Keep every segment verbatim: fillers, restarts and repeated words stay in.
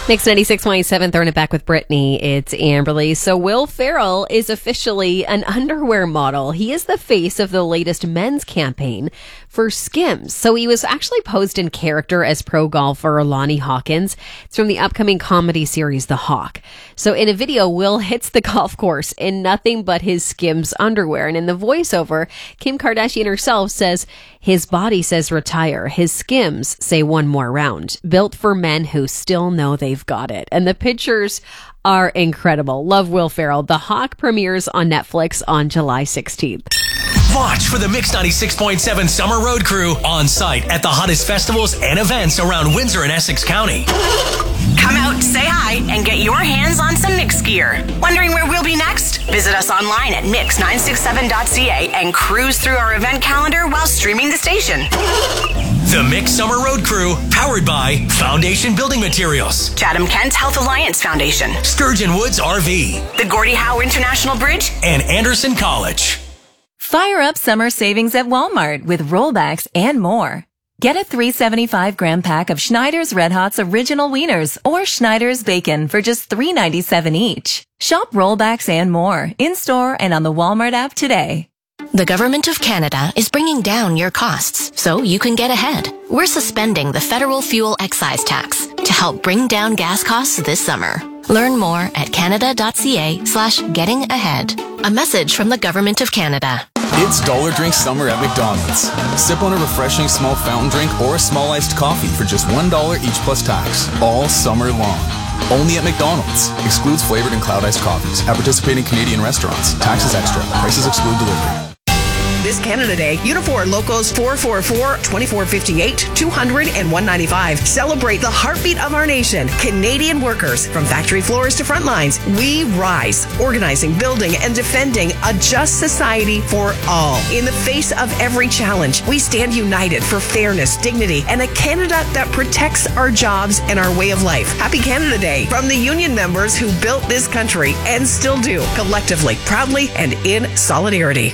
Mix ninety-six point seven, throwing it back with Brittany. It's Amberly. So Will Ferrell is officially an underwear model. He is the face of the latest men's campaign for Skims. So he was actually posed in character as pro golfer Lonnie Hawkins. It's from the upcoming comedy series The Hawk. So in a video, Will hits the golf course in nothing but his Skims underwear. And in the voiceover, Kim Kardashian herself says his body says retire. His Skims say one more round. Built for men who still know they've got it. And the pictures are incredible. Love Will Ferrell. The Hawk premieres on Netflix on July sixteenth. Watch for the Mix ninety-six point seven Summer Road Crew on site at the hottest festivals and events around Windsor and Essex County. Come out, say hi, and get your hands on some Mix gear. Wondering where we'll be next? Visit us online at mix nine six seven dot c a and cruise through our event calendar while streaming the station. The Mix Summer Road Crew, powered by Foundation Building Materials, Chatham Kent Health Alliance Foundation, Sturgeon Woods R V, the Gordie Howe International Bridge, and Anderson College. Fire up summer savings at Walmart with rollbacks and more. Get a three seventy-five gram pack of Schneider's Red Hot's Original Wieners or Schneider's Bacon for just three ninety-seven each. Shop rollbacks and more in-store and on the Walmart app today. The Government of Canada is bringing down your costs so you can get ahead. We're suspending the federal fuel excise tax to help bring down gas costs this summer. Learn more at canada.ca slash getting ahead. A message from the Government of Canada. It's Dollar Drink Summer at McDonald's. Sip on a refreshing small fountain drink or a small iced coffee for just one dollar each plus tax, all summer long. Only at McDonald's. Excludes flavored and cloud iced coffees. At participating Canadian restaurants. Taxes extra. Prices exclude delivery. This Canada Day, Unifor Locos four four four, two four five eight, two hundred, and one ninety-five. Celebrate the heartbeat of our nation. Canadian workers, from factory floors to front lines, we rise. Organizing, building, and defending a just society for all. In the face of every challenge, we stand united for fairness, dignity, and a Canada that protects our jobs and our way of life. Happy Canada Day from the union members who built this country and still do, collectively, proudly, and in solidarity.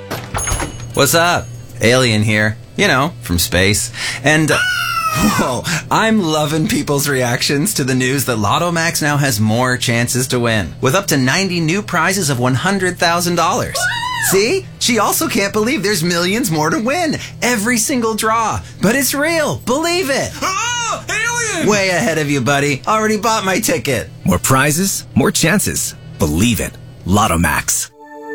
What's up? Alien here. You know, from space. And, uh, whoa, I'm loving people's reactions to the news that Lotto Max now has more chances to win, with up to ninety new prizes of one hundred thousand dollars. See? She also can't believe there's millions more to win. Every single draw. But it's real. Believe it. Oh, alien! Way ahead of you, buddy. Already bought my ticket. More prizes, more chances. Believe it. Lotto Max.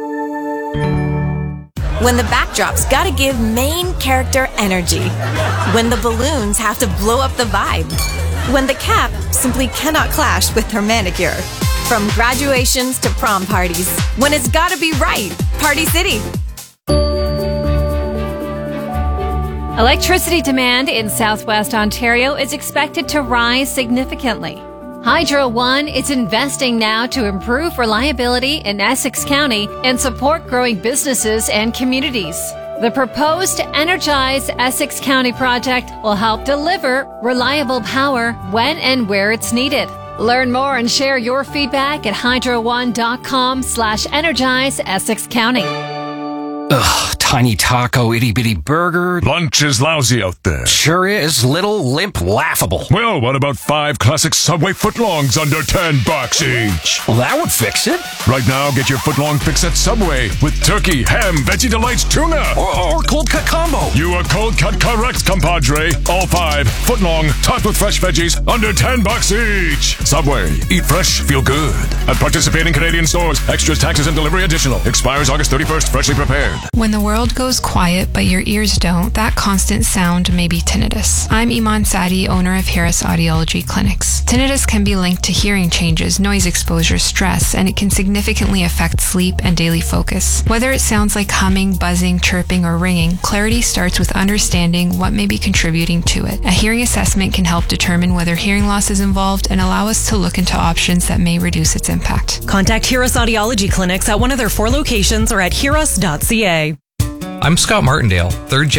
When the backdrop's gotta give main character energy. When the balloons have to blow up the vibe. When the cap simply cannot clash with her manicure. From graduations to prom parties. When it's gotta be right. Party City. Electricity demand in southwest Ontario is expected to rise significantly. Hydro One is investing now to improve reliability in Essex County and support growing businesses and communities. The proposed Energize Essex County project will help deliver reliable power when and where it's needed. Learn more and share your feedback at hydro one dot com slash energize Essex County. Ugh, tiny taco, itty bitty burger. Lunch is lousy out there. Sure is. Little, limp, laughable. Well, what about five classic Subway footlongs under ten bucks each? Well, that would fix it. Right now, get your footlong fix at Subway with turkey, ham, Veggie Delights, tuna. Or, or cold cut combo. You are cold cut correct, compadre. All five footlong, topped with fresh veggies, under ten bucks each. Subway. Eat fresh, feel good. At participating Canadian stores. Extras, taxes, and delivery additional. Expires August thirty-first. Freshly prepared. When the world goes quiet but your ears don't, that constant sound may be tinnitus. I'm Iman Sadi, owner of Harris Audiology Clinics. Tinnitus can be linked to hearing changes, noise exposure, stress, and it can significantly affect sleep and daily focus. Whether it sounds like humming, buzzing, chirping, or ringing, clarity starts with understanding what may be contributing to it. A hearing assessment can help determine whether hearing loss is involved and allow us to look into options that may reduce its impact. Contact Harris Audiology Clinics at one of their four locations or at heros dot c a. I'm Scott Martindale, third